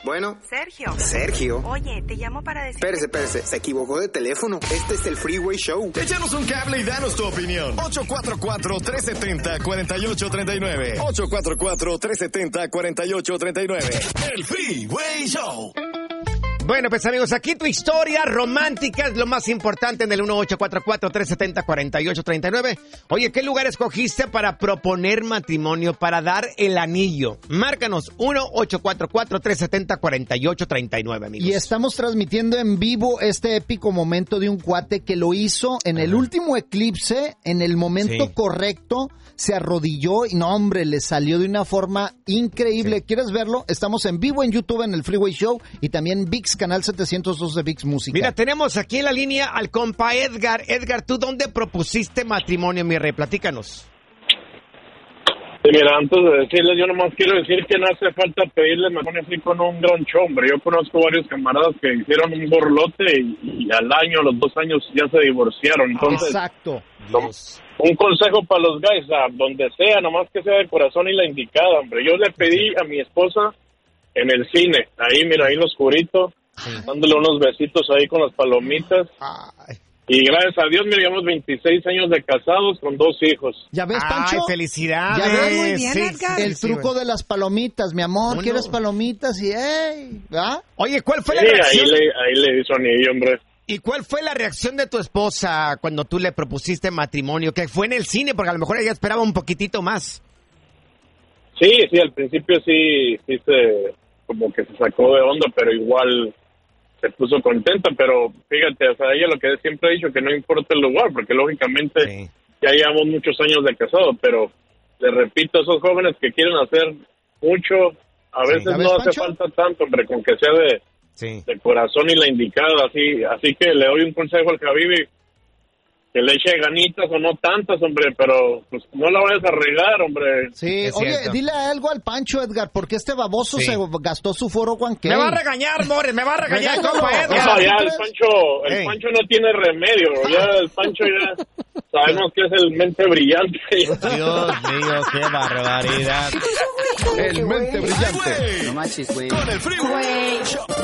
Bueno. Sergio. Oye, te llamo para decir... Espérese. Se equivocó de teléfono. Este es el Freeway Show. Échanos un cable y danos tu opinión. 844-370-4839. 844-370-4839. El Freeway Show. Bueno, pues amigos, aquí tu historia romántica es lo más importante en el 1844-370-4839. Oye, ¿qué lugar escogiste para proponer matrimonio, para dar el anillo? Márcanos 1844-370-4839, amigos. Y estamos transmitiendo en vivo este épico momento de un cuate que lo hizo en el último eclipse, en el momento correcto, se arrodilló y no, hombre, le salió de una forma increíble. Sí. ¿Quieres verlo? Estamos en vivo en YouTube en el Freeway Show y también ViX, canal 702 de ViX Música. Mira, tenemos aquí en la línea al compa Edgar. Edgar, ¿tú dónde propusiste matrimonio, mi rey? Platícanos. Sí, mira, antes de decirles, yo nomás quiero decir que no hace falta pedirles matrimonio así con un gran hombre. Yo conozco varios camaradas que hicieron un borlote y al año, a los 2 años ya se divorciaron. Entonces, exacto. Un consejo para los guys, donde sea, nomás que sea de corazón y la indicada, hombre. Yo le pedí a mi esposa en el cine, ahí, mira, ahí lo oscurito, dándole unos besitos ahí con las palomitas. Ay. Y gracias a Dios, mira, llevamos 26 años de casados con 2 hijos. ¿Ya ves, Pancho? ¡Ay, felicidades! ¿Ya ves? Muy bien, Edgar. El truco de las palomitas, mi amor, ¿quieres palomitas? Y ¡ey! ¿Ah? Oye, ¿cuál fue la reacción? Ahí le hizo anillo, hombre. ¿Y cuál fue la reacción de tu esposa cuando tú le propusiste matrimonio? Que fue en el cine, porque a lo mejor ella esperaba un poquitito más. Sí, al principio sí como que se sacó de onda, pero igual se puso contenta. Pero fíjate, o sea, ella lo que siempre ha dicho, que no importa el lugar, porque lógicamente ya llevamos muchos años de casado, pero le repito, esos jóvenes que quieren hacer mucho, a veces no hace falta tanto, hombre, con que sea de corazón y la indicada, así que le doy un consejo al Javibi, que le eche ganitas o no tantas, hombre, pero pues no la vayas a regar, hombre. Sí, oye, dile algo al Pancho, Edgar, porque este baboso se gastó su foro Juan. Me va a regañar, More, me va a regañar, compa Edgar. No, ya el Pancho no tiene remedio, ya el Pancho ya sabemos que es el mente brillante. Dios mío, qué barbaridad. El mente brillante. No manches, güey. Con el Freeway Show.